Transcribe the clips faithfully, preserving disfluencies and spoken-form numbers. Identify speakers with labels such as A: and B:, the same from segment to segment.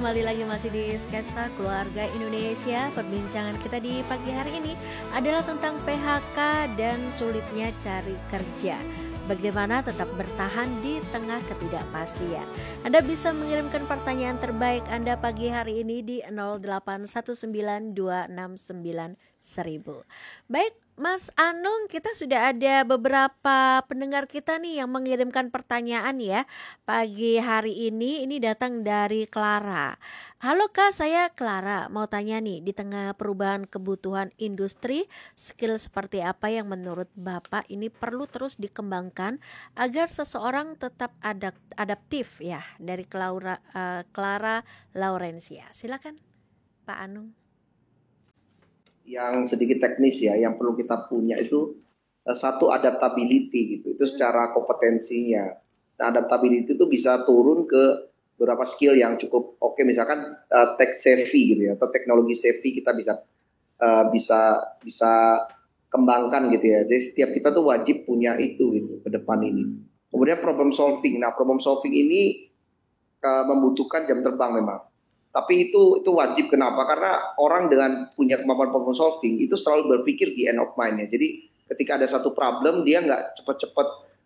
A: kembali lagi masih di Sketsa Keluarga Indonesia. Perbincangan kita di pagi hari ini adalah tentang P H K dan sulitnya cari kerja. Bagaimana tetap bertahan di tengah ketidakpastian. Anda bisa mengirimkan pertanyaan terbaik Anda pagi hari ini di nol delapan satu sembilan dua enam sembilan seribu. Baik, Mas Anung, kita sudah ada beberapa pendengar kita nih yang mengirimkan pertanyaan ya pagi hari ini. Ini datang dari Clara. Halo Kak, saya Clara. Mau tanya nih, di tengah perubahan kebutuhan industri, skill seperti apa yang menurut Bapak ini perlu terus dikembangkan agar seseorang tetap adapt- adaptif ya? Dari Clara, uh, Clara Laurencia. Silakan Pak Anung.
B: Yang sedikit teknis ya, yang perlu kita punya itu uh, satu adaptability gitu, itu secara kompetensinya. Nah, adaptability itu bisa turun ke beberapa skill yang cukup oke, okay, misalkan uh, tech savvy gitu ya, atau teknologi savvy kita bisa uh, bisa bisa kembangkan gitu ya. Jadi setiap kita tuh wajib punya itu gitu ke depan ini. Kemudian problem solving. Nah, problem solving ini uh, membutuhkan jam terbang memang. Tapi itu itu wajib, kenapa? Karena orang dengan punya kemampuan problem solving itu selalu berpikir di end of mind-nya. Jadi ketika ada satu problem dia nggak cepat-cepat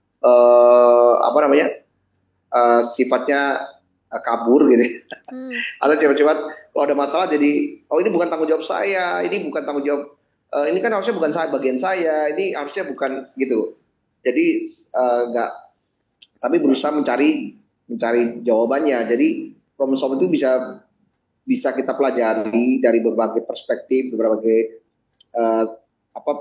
B: uh, apa namanya uh, sifatnya uh, kabur gitu. Hmm. Atau cepat-cepat kalau ada masalah jadi oh ini bukan tanggung jawab saya, ini bukan tanggung jawab uh, ini kan harusnya bukan saya bagian saya, ini harusnya bukan gitu. Jadi uh, nggak, tapi berusaha mencari mencari jawabannya. Jadi problem solving itu bisa bisa kita pelajari dari berbagai perspektif, berbagai uh, apa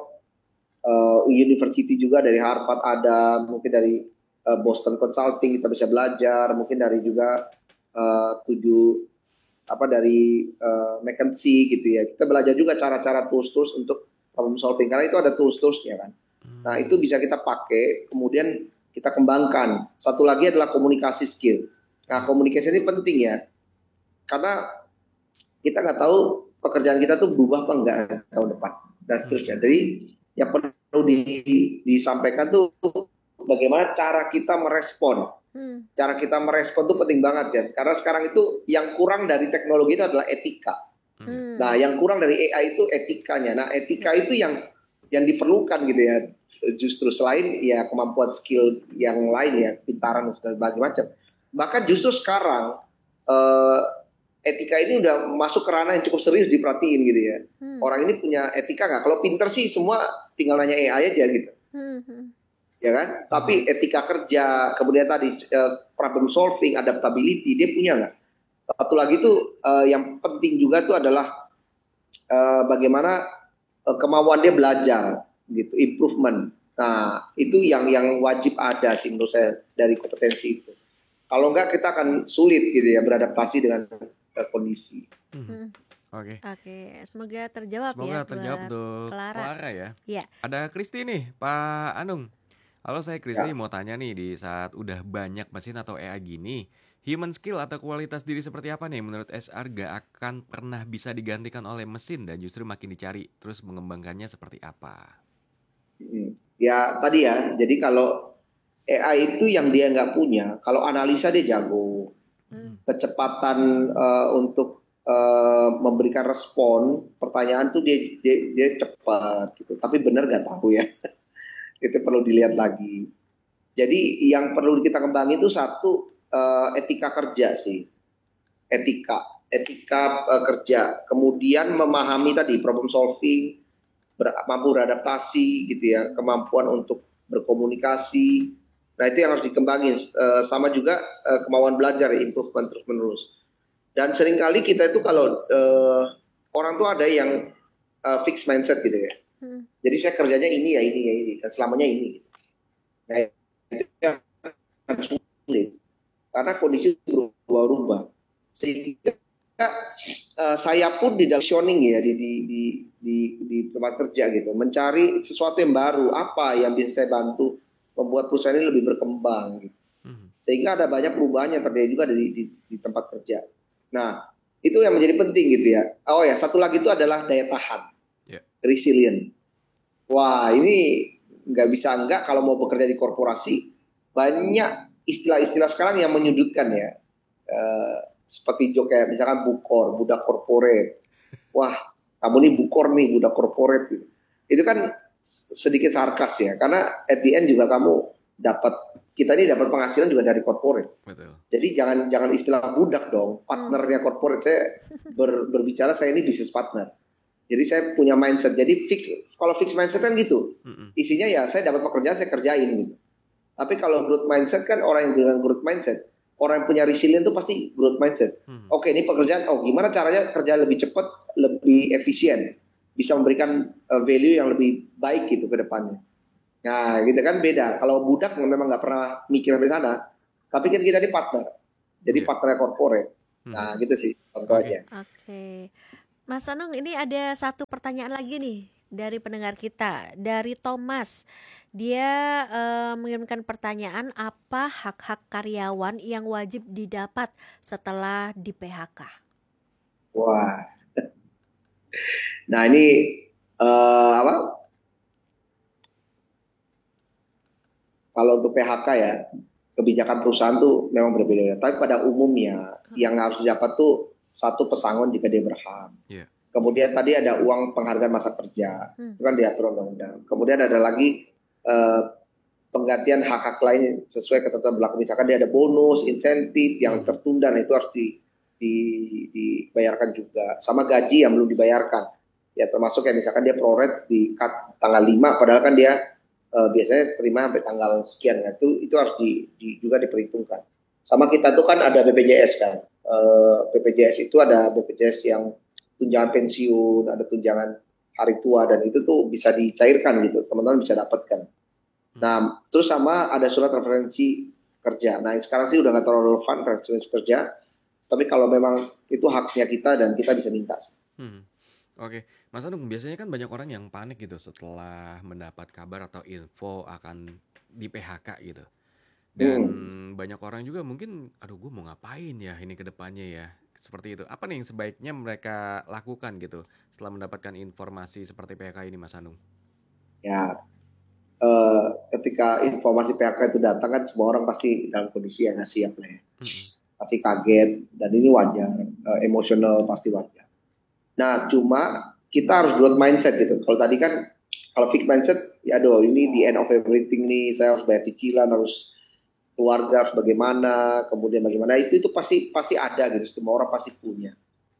B: uh, university juga, dari Harvard ada, mungkin dari uh, Boston Consulting kita bisa belajar, mungkin dari juga uh, tujuh apa dari uh, McKinsey gitu ya. Kita belajar juga cara-cara tools-tools untuk problem solving karena itu ada tools-toolsnya kan. Nah, itu bisa kita pakai, kemudian kita kembangkan. Satu lagi adalah komunikasi skill. Nah, komunikasi ini penting ya. Karena kita nggak tahu pekerjaan kita tuh berubah apa enggak tahun depan dan seterusnya. Jadi yang perlu di, disampaikan tuh bagaimana cara kita merespon. Hmm. Cara kita merespon tuh penting banget ya. Karena sekarang itu yang kurang dari teknologi itu adalah etika. Hmm. Nah, yang kurang dari A I itu etikanya. Nah, etika hmm. itu yang yang diperlukan gitu ya. Justru selain ya kemampuan skill yang lain ya, pintaran dan sebagainya macam. Bahkan justru sekarang eh, etika ini udah masuk ke ranah yang cukup serius diperhatiin gitu ya. Hmm. Orang ini punya etika nggak? Kalau pinter sih semua tinggal nanya A I aja gitu. Hmm. Ya kan? Hmm. Tapi etika kerja, kemudian tadi uh, problem solving, adaptability, dia punya nggak? Satu lagi tuh uh, yang penting juga tuh adalah uh, bagaimana uh, kemauan dia belajar gitu, improvement. Nah, itu yang yang wajib ada sih menurut saya dari kompetensi itu. Kalau enggak kita akan sulit gitu ya beradaptasi dengan kondisi.
C: Hmm. Oke.
A: Okay. Oke, okay. Semoga terjawab
C: Semoga
A: ya.
C: Semoga terjawab untuk Clara. Clara ya.
A: Iya.
C: Ada Kristi nih, Pak Anung. Halo, saya Kristi,
B: Ya.
C: Mau tanya nih, di saat udah banyak mesin atau A I gini, human skill atau kualitas diri seperti apa nih menurut H R gak akan pernah bisa digantikan oleh mesin dan justru makin dicari, terus mengembangkannya seperti apa?
B: Ya tadi ya, jadi kalau A I itu yang dia nggak punya, kalau analisa dia jago, hmm. kecepatan uh, untuk uh, memberikan respon pertanyaan tuh dia dia, dia cepat gitu, tapi benar nggak tahu ya, itu perlu dilihat lagi. Jadi yang perlu kita kembangin itu satu uh, etika kerja sih, etika etika uh, kerja, kemudian memahami tadi problem solving, ber, mampu beradaptasi gitu ya, kemampuan untuk berkomunikasi. Nah, itu yang harus dikembangin. Uh, sama juga uh, kemauan belajar, improvement terus-menerus. Dan seringkali kita itu kalau uh, orang tuh ada yang uh, fixed mindset gitu ya. Hmm. Jadi saya kerjanya ini ya ini ya ini, dan selamanya ini. Nah, itu yang harus sulit. Karena kondisi berubah-ubah. Sehingga uh, saya pun di positioning ya di di, di di di tempat kerja gitu, mencari sesuatu yang baru, apa yang bisa saya bantu membuat perusahaan ini lebih berkembang gitu. Hmm. Sehingga ada banyak perubahan yang terjadi juga di, di, di tempat kerja. Nah, itu yang menjadi penting gitu ya. Oh ya, satu lagi itu adalah daya tahan, yeah. resilient. Wah, ini nggak bisa enggak kalau mau bekerja di korporasi, banyak istilah-istilah sekarang yang menyudutkan ya. Uh, seperti joke kayak misalkan bukor, budak korporat. Wah, kamu nih bukor nih, budak korporat. Gitu. Itu kan sedikit sarkas ya, karena at the end juga kamu dapat, kita ini dapat penghasilan juga dari korporat.
C: Betul.
B: Jadi jangan jangan istilah budak dong, partnernya korporat. Saya ber, berbicara saya ini bisnis partner. Jadi saya punya mindset. Jadi fix, kalau fix mindset kan gitu.
C: Mm-mm.
B: Isinya ya saya dapat pekerjaan saya kerjain gitu. Tapi kalau growth mindset kan orang yang dengan growth mindset, orang yang punya resilient itu pasti growth mindset.
C: Hmm.
B: Oke, ini pekerjaan, oh gimana caranya kerja lebih cepat, lebih efisien, bisa memberikan uh, value yang lebih baik gitu ke depannya. Nah, gitu kan beda. Kalau budak memang nggak pernah mikir sampai sana, tapi kan kita ini partner. Jadi
C: Iya.
B: partner corporate.
C: Hmm.
B: Nah, gitu sih contoh
C: Oke.
B: aja.
A: Oke. Mas Anung, ini ada satu pertanyaan lagi nih dari pendengar kita, dari Thomas. Dia eh, mengirimkan pertanyaan, apa hak-hak karyawan yang wajib didapat setelah di P H K?
B: Wah. Nah, ini eh, apa? Kalau untuk P H K ya, kebijakan perusahaan tuh memang berbeda-beda. Tapi pada umumnya yang harus didapat tuh satu pesangon jika dia berhak.
C: Iya.
B: Kemudian tadi ada uang penghargaan masa kerja,
A: Hmm.
B: itu kan diatur undang-undang. Kemudian ada lagi eh, penggantian hak-hak lain sesuai ketentuan berlaku. Misalkan dia ada bonus, insentif yang
C: Hmm.
B: tertunda, nah itu harus di, di, dibayarkan juga. Sama gaji yang belum dibayarkan. Ya termasuk kayak misalkan dia proret di cut tanggal lima, padahal kan dia eh, biasanya terima sampai tanggal sekian. Nah, itu itu harus di, di, juga diperhitungkan. Sama kita tuh kan ada B P J S kan. Eh, B P J S itu ada B P J S yang tunjangan pensiun, ada tunjangan hari tua, dan itu tuh bisa dicairkan gitu, teman-teman bisa dapatkan. Nah, terus sama ada surat referensi kerja. Nah, sekarang sih udah nggak terlalu relevan referensi kerja, tapi kalau memang itu haknya kita dan kita bisa minta.
C: Hmm. Oke, Mas Anung, biasanya kan banyak orang yang panik gitu setelah mendapat kabar atau info akan di P H K gitu. Dan banyak orang juga mungkin, aduh gue mau ngapain ya ini ke depannya ya. Seperti itu. Apa nih yang sebaiknya mereka lakukan gitu setelah mendapatkan informasi seperti P H K ini, Mas Anung?
B: Ya, eh, ketika informasi P H K itu datang kan semua orang pasti dalam kondisi yang nggak siap lah ya.
C: Mm-mm.
B: Pasti kaget, dan ini wajar, eh, emosional pasti wajar. Nah, cuma kita harus growth mindset gitu. Kalau tadi kan, kalau fixed mindset, ya aduh ini the end of everything nih, saya harus bayar cicilan, harus keluarga harus bagaimana, kemudian bagaimana, itu itu pasti pasti ada gitu, semua orang pasti punya.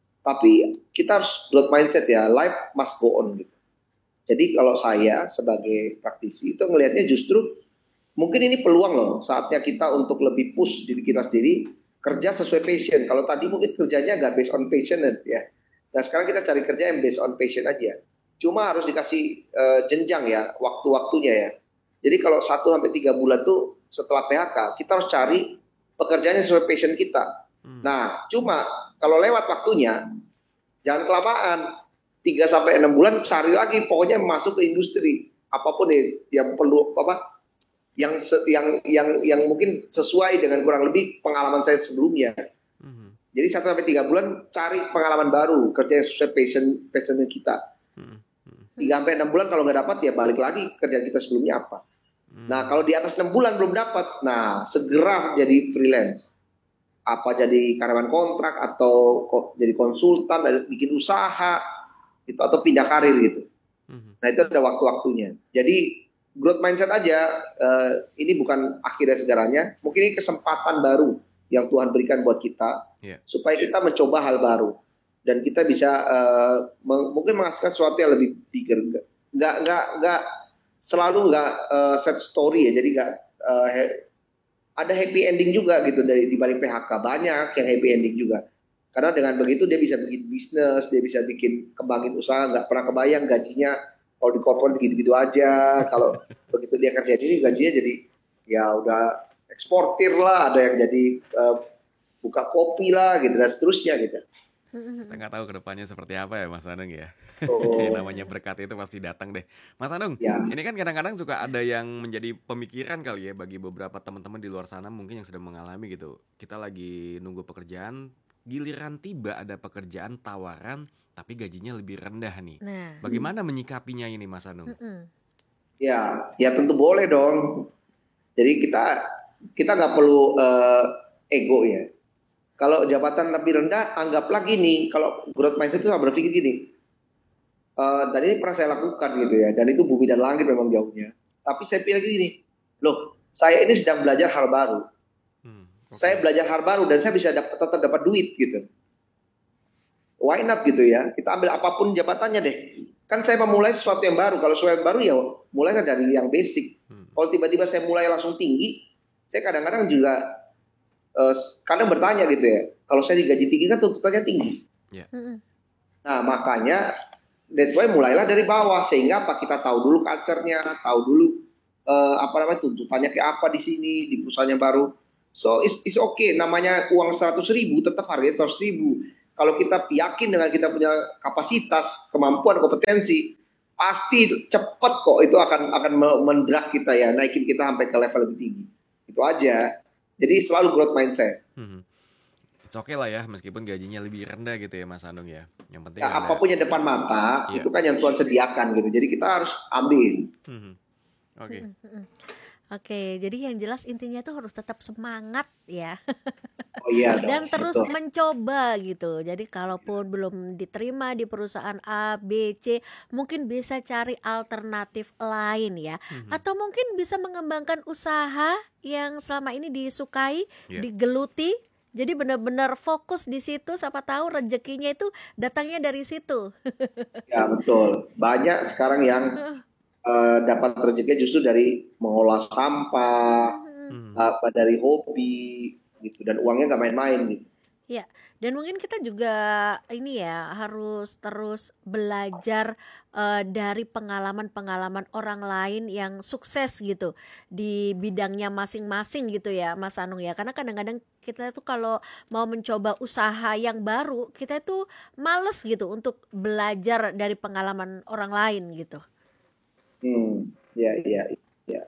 B: Tapi kita harus growth mindset ya, life must go on gitu. Jadi kalau saya sebagai praktisi itu ngelihatnya justru mungkin ini peluang loh, saatnya kita untuk lebih push diri kita sendiri, kerja sesuai passion. Kalau tadi mungkin kerjanya nggak based on passion ya. Nah sekarang kita cari kerja yang based on passion aja. Cuma harus dikasih uh, jenjang ya, waktu-waktunya ya. Jadi kalau satu sampai tiga bulan tuh setelah P H K, kita harus cari pekerjaan yang sesuai passion kita.
C: Hmm.
B: Nah, cuma kalau lewat waktunya, jangan kelamaan. tiga sampai enam bulan cari lagi, pokoknya masuk ke industri. Apapun nih yang perlu apa yang yang yang yang mungkin sesuai dengan kurang lebih pengalaman saya sebelumnya.
C: Hmm.
B: Jadi satu sampai tiga bulan cari pengalaman baru, kerja yang sesuai passion passion kita.
C: Hmm.
B: tiga sampai enam bulan kalau nggak dapat ya balik lagi kerja kita sebelumnya apa. Nah, kalau di atas enam bulan belum dapat, nah segera jadi freelance. Apa jadi karyawan kontrak atau ko- jadi konsultan, atau bikin usaha, gitu, atau pindah karir gitu.
C: Hmm.
B: Nah, itu ada waktu-waktunya. Jadi growth mindset aja, eh, ini bukan akhirnya segalanya, mungkin ini kesempatan baru yang Tuhan berikan buat kita,
C: Yeah.
B: supaya kita mencoba hal baru. Dan kita bisa eh, meng- mungkin menghasilkan sesuatu yang lebih bigger. Nggak, nggak, nggak, selalu nggak uh, set story ya, jadi nggak uh, he- ada happy ending juga gitu dari di balik P H K, banyak yang happy ending juga. Karena dengan begitu dia bisa bikin bisnis, dia bisa bikin kembangin usaha, nggak pernah kebayang gajinya kalau di corporate gitu-gitu aja. Kalau begitu dia kerja ini gajinya jadi ya udah eksportir lah, ada yang jadi uh, buka kopi lah gitu dan seterusnya gitu.
C: Kita nggak tahu kedepannya seperti apa ya, Mas Anung ya.
B: Oh.
C: Yang namanya berkat itu pasti datang deh. Mas Anung,
B: Ya.
C: ini kan kadang-kadang suka ada yang menjadi pemikiran kali ya bagi beberapa teman-teman di luar sana mungkin yang sedang mengalami gitu. Kita lagi nunggu pekerjaan, giliran tiba ada pekerjaan tawaran tapi gajinya lebih rendah nih.
A: Nah,
C: Bagaimana menyikapinya ini, Mas Anung?
A: mm-mm.
B: Ya, ya tentu boleh dong. Jadi kita kita nggak perlu uh, ego ya. Kalau jabatan lebih rendah, anggaplah gini, kalau growth mindset itu berpikir gini, eh, dan ini pernah saya lakukan gitu ya, dan itu bumi dan langit memang jauhnya. Tapi saya pilih gini, loh, saya ini sedang belajar hal baru.
C: Hmm, oke.
B: Saya belajar hal baru dan saya bisa dapat, tetap dapat duit gitu. Why not gitu ya? Kita ambil apapun jabatannya deh. Kan saya memulai sesuatu yang baru. Kalau sesuatu yang baru ya mulainya dari yang basic.
C: Hmm.
B: Kalau tiba-tiba saya mulai langsung tinggi, saya kadang-kadang juga eh, kadang bertanya gitu ya. Kalau saya digaji tinggi kan tuntutannya tinggi.
A: Mm-mm.
B: Nah makanya that's why mulailah dari bawah sehingga apa kita tahu dulu culture-nya, tahu dulu eh, apa namanya tuntutannya kayak apa di sini di perusahaan yang baru. So it's, it's okay. Namanya uang seratus ribu tetap harganya seratus ribu. Kalau kita yakin dengan kita punya kapasitas, kemampuan, kompetensi, pasti cepat kok itu akan akan mendrag kita ya, naikin kita sampai ke level lebih tinggi. Itu aja. Jadi selalu growth mindset.
C: Hmm. It's okay lah ya, meskipun gajinya lebih rendah gitu ya Mas Anung ya. Yang penting
B: Ya,
C: ada.
B: apapun yang depan mata,
C: Iya.
B: itu kan yang Tuhan sediakan gitu. Jadi kita harus ambil.
C: Hmm. Oke.
A: Mm-mm. Oke, jadi yang jelas intinya tuh harus tetap semangat ya.
B: Oh iya dong,
A: Dan terus
B: betul.
A: mencoba gitu. Jadi kalaupun belum diterima di perusahaan A, B, C, mungkin bisa cari alternatif lain ya.
C: Hmm.
A: Atau mungkin bisa mengembangkan usaha yang selama ini disukai,
C: Iya.
A: digeluti. Jadi benar-benar fokus di situ, siapa tahu rezekinya itu datangnya dari situ.
B: Ya betul. Banyak sekarang yang eh, dapat rezekinya justru dari mengolah sampah,
C: Hmm.
B: apa dari hobi gitu, dan uangnya nggak main-main gitu.
A: Ya, dan mungkin kita juga ini ya harus terus belajar eh, dari pengalaman-pengalaman orang lain yang sukses gitu di bidangnya masing-masing gitu ya, Mas Anung ya. Karena kadang-kadang kita tuh kalau mau mencoba usaha yang baru, kita tuh males gitu untuk belajar dari pengalaman orang lain gitu.
B: Hmm, ya, ya, ya.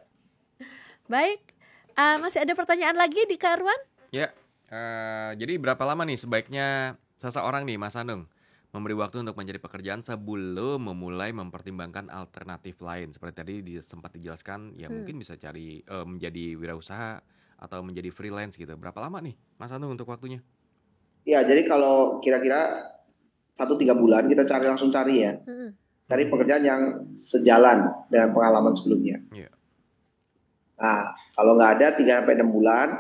A: Baik, eh, masih ada pertanyaan lagi di Kak Arwan?
C: Ya, eh, jadi berapa lama nih sebaiknya seseorang nih Mas Anung memberi waktu untuk mencari pekerjaan sebelum memulai mempertimbangkan alternatif lain? Seperti tadi di, sempat dijelaskan, ya
A: Hmm.
C: mungkin bisa cari eh, menjadi wirausaha atau menjadi freelance gitu. Berapa lama nih Mas Anung untuk waktunya?
B: Ya, jadi kalau kira-kira satu tiga bulan kita cari langsung cari ya,
A: Mm-mm.
B: cari pekerjaan yang sejalan dengan pengalaman sebelumnya.
C: Iya.
B: Nah, kalau nggak ada tiga sampai enam bulan,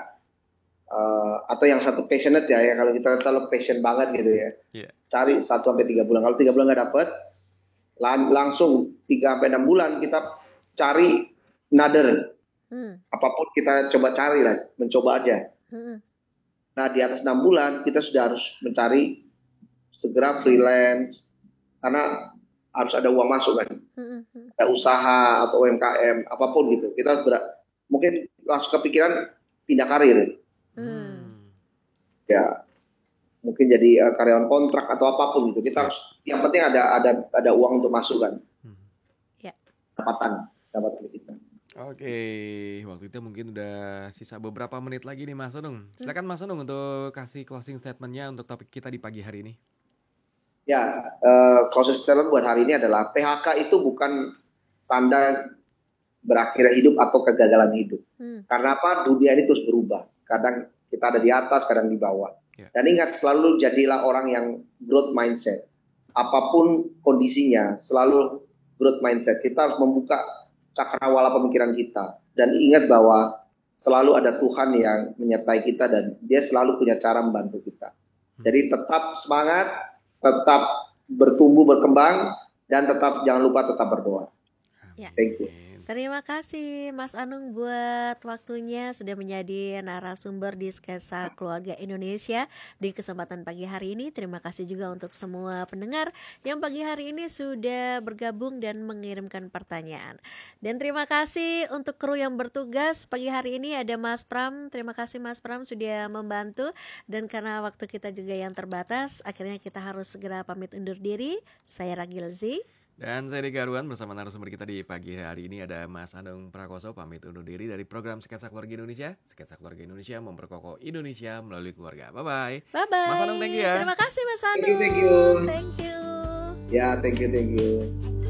B: eh, atau yang satu passionate ya, ya kalau kita kalau passion banget gitu ya,
C: Iya.
B: cari satu sampai tiga bulan. Kalau tiga bulan nggak dapet, lan- langsung tiga sampai enam bulan kita cari another.
A: Hmm.
B: Apapun kita coba cari lah, mencoba aja.
A: Mm-mm.
B: Nah, di atas enam bulan kita sudah harus mencari segera freelance karena harus ada uang masuk kan,
A: Mm-mm.
B: ada usaha atau U M K M apapun gitu. Kita harus ber- mungkin langsung kepikiran pindah karir,
A: Hmm.
B: ya mungkin jadi eh, karyawan kontrak atau apapun gitu. Kita harus, yang penting ada ada ada uang untuk masuk kan,
C: Hmm.
A: Ya.
B: pendapatan pendapatan kita.
C: Oke, waktu itu mungkin udah sisa beberapa menit lagi nih Mas Anung. Silakan Mas Anung untuk kasih closing statementnya untuk topik kita di pagi hari ini.
B: Ya, eh, closing statement buat hari ini adalah P H K itu bukan tanda berakhirnya hidup atau kegagalan hidup.
A: Hmm.
B: Karena apa? Dunia ini terus berubah. Kadang kita ada di atas, kadang di bawah.
C: Ya.
B: Dan ingat, selalu jadilah orang yang growth mindset. Apapun kondisinya, selalu growth mindset. Kita harus membuka cakrawala pemikiran kita. Dan ingat bahwa selalu ada Tuhan yang menyertai kita dan Dia selalu punya cara membantu kita. Jadi tetap semangat, tetap bertumbuh, berkembang, dan tetap jangan lupa tetap berdoa.
A: Ya.
B: Thank you.
A: Terima kasih Mas Anung buat waktunya sudah menjadi narasumber di Sketsa Keluarga Indonesia di kesempatan pagi hari ini. Terima kasih juga untuk semua pendengar yang pagi hari ini sudah bergabung dan mengirimkan pertanyaan. Dan terima kasih untuk kru yang bertugas pagi hari ini, ada Mas Pram. Terima kasih Mas Pram sudah membantu. Dan karena waktu kita juga yang terbatas, akhirnya kita harus segera pamit undur diri. Saya Ragil Z.
C: Dan saya Dika Arwan bersama narasumber kita di pagi hari ini ada Mas Anung Prakoso pamit undur diri dari program Sketsa Keluarga Indonesia. Sketsa Keluarga Indonesia memperkokoh Indonesia melalui keluarga. Bye-bye.
A: Bye-bye.
C: Mas Anung, thank you ya.
A: Terima kasih Mas
B: Thank you,
A: Anung.
B: thank you.
A: Thank you.
B: Ya, thank you, thank you.